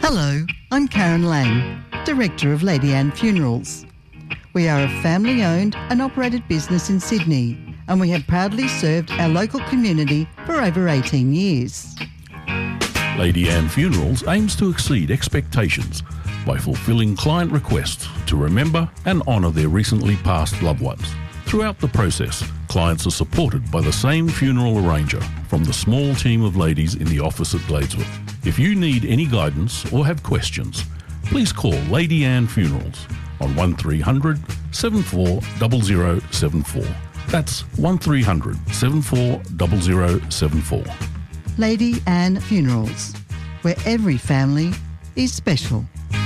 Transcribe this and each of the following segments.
Hello, I'm Karen Lang, Director of Lady Anne Funerals. We are a family-owned and operated business in Sydney, and we have proudly served our local community for over 18 years. Lady Anne Funerals aims to exceed expectations by fulfilling client requests to remember and honour their recently passed loved ones. Throughout the process, clients are supported by the same funeral arranger from the small team of ladies in the office at Gladesworth. If you need any guidance or have questions, please call Lady Anne Funerals on 1300 74 0074. That's 1300 74 0074. Lady Anne Funerals, where every family is special.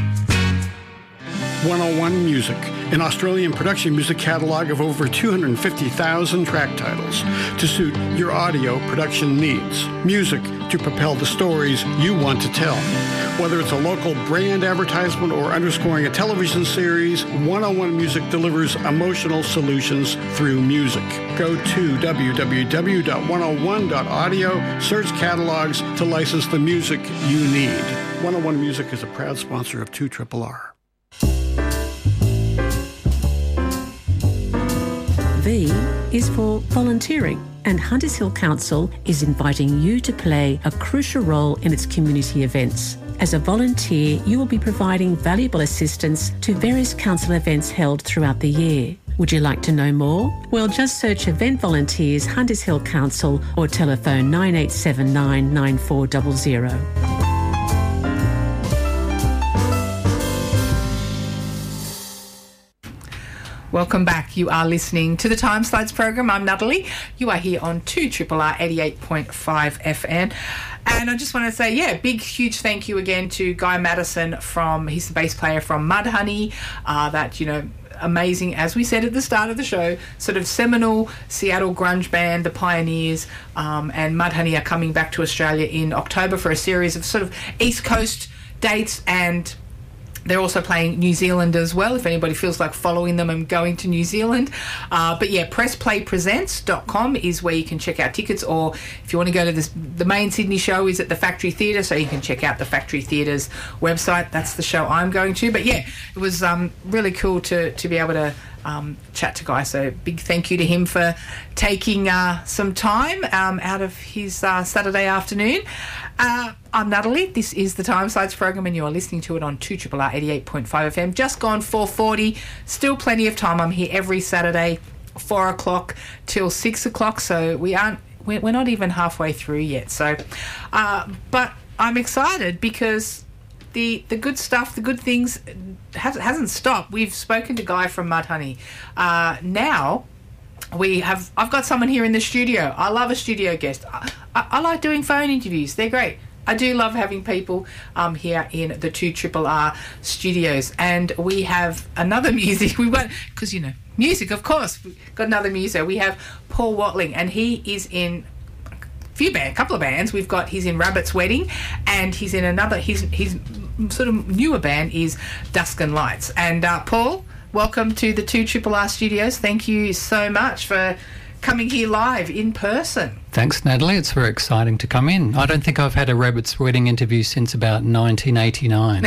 101 Music, an Australian production music catalogue of over 250,000 track titles to suit your audio production needs. Music to propel the stories you want to tell. Whether it's a local brand advertisement or underscoring a television series, 101 Music delivers emotional solutions through music. Go to www.101.audio, search catalogs to license the music you need. 101 Music is a proud sponsor of 2RRR. V is for volunteering, and Hunters Hill Council is inviting you to play a crucial role in its community events. As a volunteer, you will be providing valuable assistance to various council events held throughout the year. Would you like to know more? Well, just search Event Volunteers Hunters Hill Council or telephone 9879 9400. Welcome back. You are listening to the Time Slides program. I'm Natalie. You are here on 2RRR 88.5 FM. And I just want to say, big, huge thank you again to Guy Madison he's the bass player from Mudhoney, amazing, as we said at the start of the show, sort of seminal Seattle grunge band, The Pioneers, and Mudhoney are coming back to Australia in October for a series of sort of East Coast dates, and they're also playing New Zealand as well, if anybody feels like following them and going to New Zealand. PressPlayPresents.com is where you can check out tickets, or if you want to go to the main Sydney show is at the Factory Theatre, so you can check out the Factory Theatre's website. That's the show I'm going to. But it was really cool to be able to chat to Guy, so big thank you to him for taking some time out of his Saturday afternoon. I'm Natalie. This is the Time Slides program, and you are listening to it on 2RRR 88.5 FM. Just gone 4:40. Still plenty of time. I'm here every Saturday, 4 o'clock till 6 o'clock. So we're not even halfway through yet. So, but I'm excited because the good stuff, the good things, hasn't stopped. We've spoken to Guy from Mudhoney. Now I've got someone here in the studio. I love a studio guest. I like doing phone interviews. They're great. I do love having people here in the 2RRR studios. And we have another music. We've got, because, music, of course. We've got another music. We have Paul Watling, and he is in a couple of bands. He's in Rabbit's Wedding, and he's in another, his sort of newer band is Dusk and Lights. And Paul, welcome to the 2RRR studios. Thank you so much for coming here live in person. Thanks, Natalie. It's very exciting to come in. I don't think I've had a Rabbit's Wedding interview since about 1989.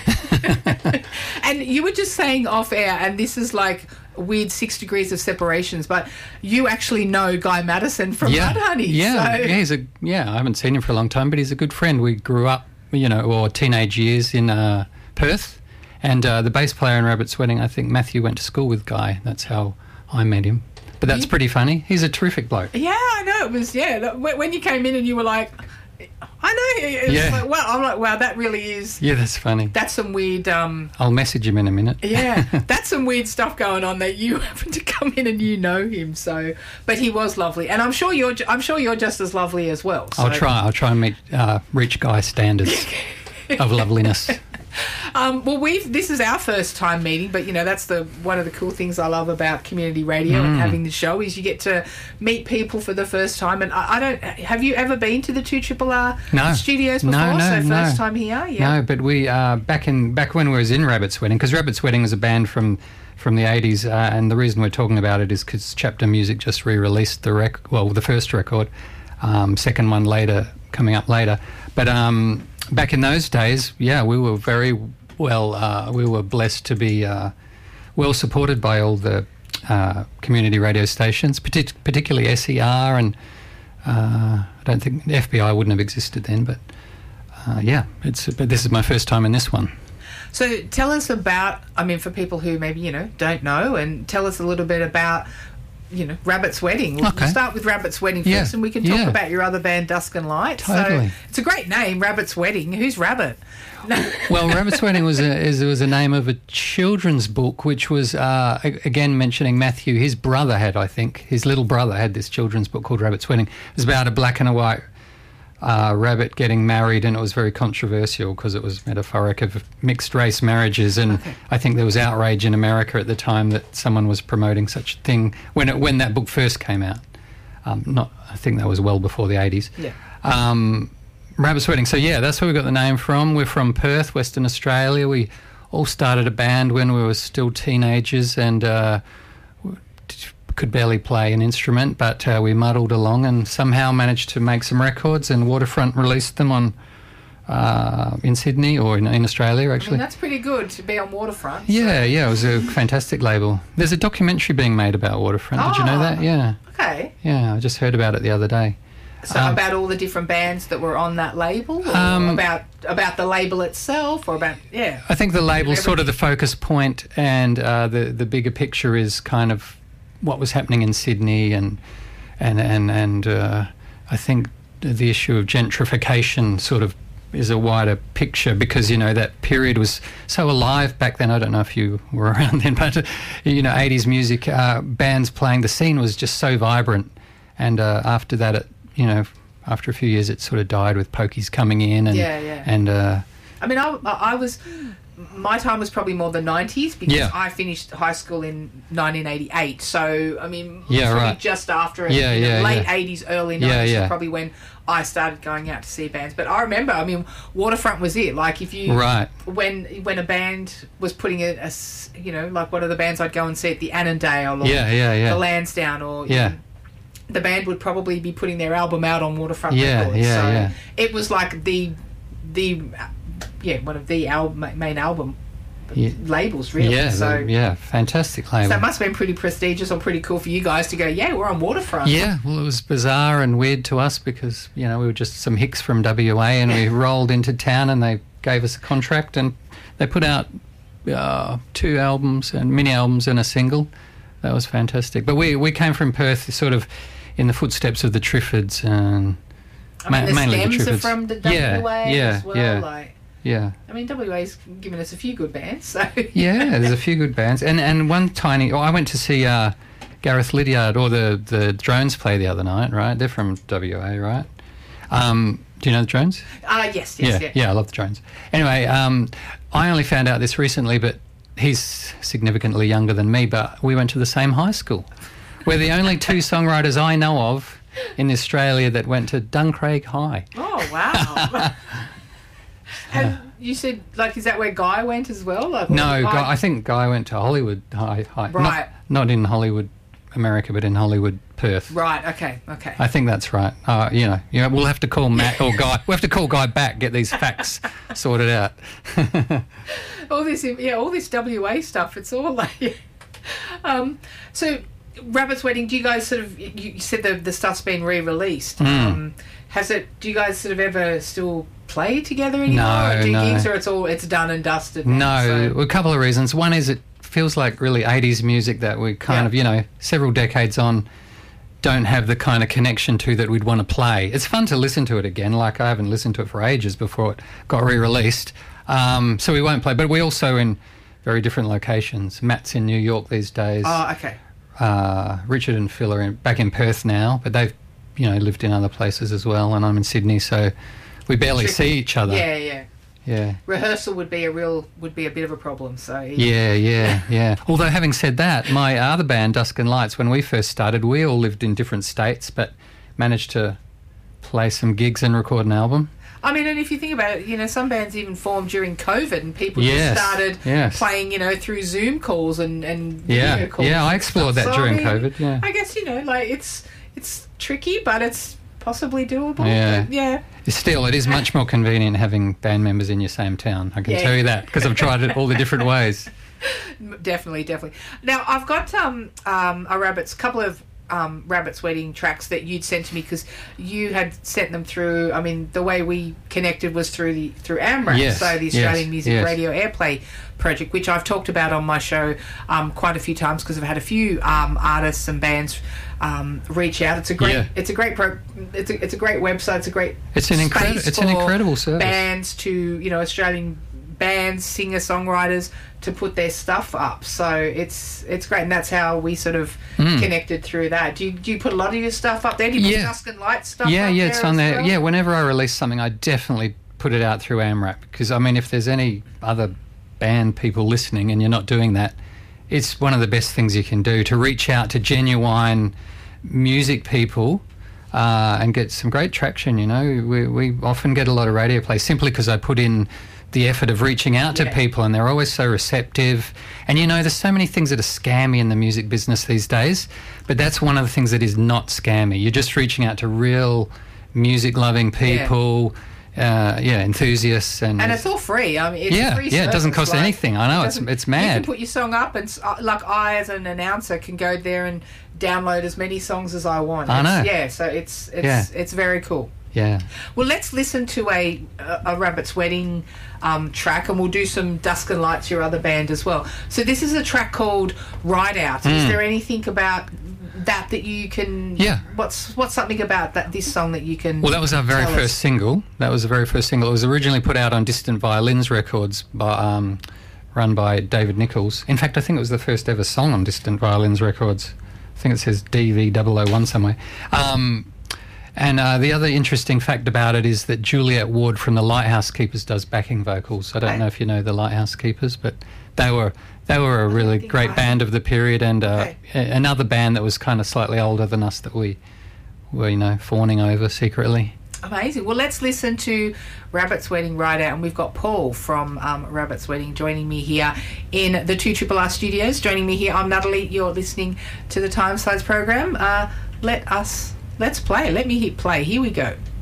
And you were just saying off air, and this is like weird 6 degrees of separations, but you actually know Guy Madison from Mudhoney. Yeah, I haven't seen him for a long time, but he's a good friend. We grew up, or teenage years in Perth, and the bass player in Rabbit's Wedding, I think Matthew went to school with Guy. That's how I met him. But that's pretty funny. He's a terrific bloke. Yeah, I know. It was, when you came in and you were like, I know. Like, wow. I'm like, wow, that really is. Yeah, that's funny. That's some weird... I'll message him in a minute. Yeah, that's some weird stuff going on that you happen to come in and you know him. So, but he was lovely, and I'm sure you're just as lovely as well. So. I'll try and reach Guy's standards of loveliness. This is our first time meeting, but that's one of the cool things I love about community radio and having the show is you get to meet people for the first time. And have you ever been to the 2RRR studios before? First time here? Yeah. No, but we back when we was in Rabbit's Wedding, because Rabbit's Wedding was a band from the 80s, and the reason we're talking about it is because Chapter Music just re-released the first record, second one coming up later. But back in those days, yeah, we were very well. We were blessed to be well supported by all the community radio stations, particularly SER, and I don't think the FBI wouldn't have existed then. But but this is my first time in this one. So tell us about, I mean, for people who maybe, don't know, and tell us a little bit about, Rabbit's Wedding. We'll start with Rabbit's Wedding first, and we can talk about your other band, Dusk and Light. Totally. So it's a great name, Rabbit's Wedding. Who's Rabbit? Well, Rabbit's Wedding was a name of a children's book, which was, again, mentioning Matthew. His brother had, I think, his little brother had this children's book called Rabbit's Wedding. It was about a black and a white rabbit getting married, and it was very controversial because it was metaphoric of mixed race marriages, and I think there was outrage in America at the time that someone was promoting such a thing when that book first came out. I think that was well before the 80s. Rabbit's Wedding. So that's where we got the name from. We're from Perth, Western Australia. We all started a band when we were still teenagers and could barely play an instrument, but we muddled along and somehow managed to make some records, and Waterfront released them on in Sydney, or in Australia, actually. I mean, that's pretty good to be on Waterfront. Yeah, it was a fantastic label. There's a documentary being made about Waterfront. Did you know that? Yeah. Okay. Yeah, I just heard about it the other day. So about all the different bands that were on that label, or about the label itself, or about I think the label's sort of the focus point, and the bigger picture is kind of what was happening in Sydney, and I think the issue of gentrification sort of is a wider picture, because that period was so alive back then. I don't know if you were around then, but 80s music, bands playing, the scene was just so vibrant, and after that after a few years it sort of died with pokies coming in, and and I mean, I was, my time was probably more the 90s, because I finished high school in 1988. So, I mean, just after late 80s, early 90s was probably when I started going out to see bands. But I remember, I mean, Waterfront was it. Like, if you... Right. When a band was putting like one of the bands I'd go and see at the Annandale, or the Lansdowne, or... the band would probably be putting their album out on Waterfront Records. It was like one of the main album labels, really. Fantastic label. So that must have been pretty prestigious or pretty cool for you guys to go, we're on Waterfront. Yeah, well, it was bizarre and weird to us because, we were just some hicks from WA, and we rolled into town and they gave us a contract, and they put out 2 albums and mini albums and a single. That was fantastic. But we came from Perth, sort of in the footsteps of the Triffids, and mainly the Triffids. Are from the WA as well. I mean, WA's given us a few good bands. So there's a few good bands, and one tiny. I went to see Gareth Lydiard or the Drones play the other night. Right, they're from WA, right? Do you know the Drones? Yes. Yeah, I love the Drones. Anyway, I only found out this recently, but he's significantly younger than me, but we went to the same high school. We're the only 2 songwriters I know of in Australia that went to Duncraig High. Oh, wow. And you said, is that where Guy went as well? I think Guy went to Hollywood High. Right. Not in Hollywood, America, but in Hollywood, Perth. Right, okay. I think that's right. We'll have to call Matt or Guy. We'll have to call Guy back, get these facts sorted out. all this WA stuff, it's all like... So, Rabbit's Wedding, do you guys sort of... You said the stuff's been re-released. Do you guys sort of ever still play together anymore? No, do gigs, or it's done and dusted now? No, a couple of reasons. One is it feels like really 80s music that we kind of, several decades on, don't have the kind of connection to that we'd want to play. It's fun to listen to it again. Like, I haven't listened to it for ages before it got re-released. So we won't play. But we also in very different locations. Matt's in New York these days. Oh, okay. Richard and Phil are back in Perth now, but they've, lived in other places as well, and I'm in Sydney, so we barely see each other. Yeah. Rehearsal would be a bit of a problem. So yeah. Although, having said that, my other band, Dusk and Lights, when we first started, we all lived in different states, but managed to play some gigs and record an album. I mean, and if you think about it, some bands even formed during COVID, and people just started playing, through Zoom calls and calls. Yeah, I explored that during COVID. Yeah, I guess it's tricky, but it's possibly doable. Yeah. Yeah. Still, it is much more convenient having band members in your same town. I can tell you that because I've tried it all the different ways. Definitely. Now, I've got a couple of Rabbit's Wedding tracks that you'd sent to me because you had sent them through. I mean, the way we connected was through AMRAP, yes, so the Australian Music Radio Airplay project, which I've talked about on my show quite a few times because I've had a few artists and bands reach out. It's a great it's a great website. It's an incredible service. Bands to Australian bands, singer-songwriters to put their stuff up. So it's great, and that's how we sort of connected through that. Do you put a lot of your stuff up there? Do you put Dusk and Light stuff up there? Yeah, it's on there. Well? Yeah, whenever I release something, I definitely put it out through AMRAP because, I mean, if there's any other band people listening and you're not doing that, it's one of the best things you can do to reach out to genuine music people and get some great traction. We often get a lot of radio play simply because I put in the effort of reaching out to people, and they're always so receptive. And there's so many things that are scammy in the music business these days, but that's one of the things that is not scammy. You're just reaching out to real music loving people, enthusiasts, and it's all free. I mean, it's a free service. It doesn't cost anything. I know, it's mad. You can put your song up, and I as an announcer can go there and download as many songs as I want. I know. Yeah, so it's very cool. Yeah. Well, let's listen to a Rabbit's Wedding track, and we'll do some Dusk and Lights, your other band, as well. So this is a track called Ride Out. Is there anything about that you can... Yeah. What's something about this song that you can... Well, that was our very first single. It was originally put out on Distant Violins Records run by David Nichols. In fact, I think it was the first ever song on Distant Violins Records. I think it says DV001 somewhere. And the other interesting fact about it is that Juliet Ward from the Lighthouse Keepers does backing vocals. I don't know if you know the Lighthouse Keepers, but they were a really great band of the period, and another band that was kind of slightly older than us that we were, fawning over secretly. Amazing. Well, let's listen to Rabbit's Wedding Ride Out, and we've got Paul from Rabbit's Wedding joining me here in the 2RRR studios. Joining me here, I'm Natalie. You're listening to the Time Slides program. Let's play. Let me hit play. Here we go.